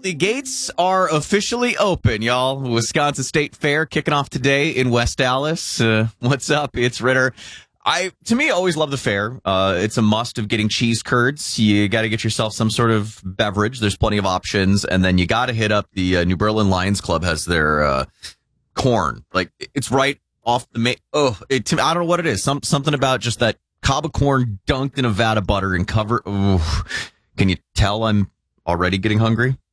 the gates are officially open, y'all. Wisconsin State Fair kicking off today in West Allis. What's up? It's Ritter. To me, I always love the fair. It's a must of getting cheese curds. You got to get yourself some sort of beverage. There's plenty of options. And then you got to hit up the New Berlin Lions Club has their corn. Like, it's right off the I don't know what it is. Something about just that cob of corn dunked in Nevada butter and covered. Can you tell I'm already getting hungry?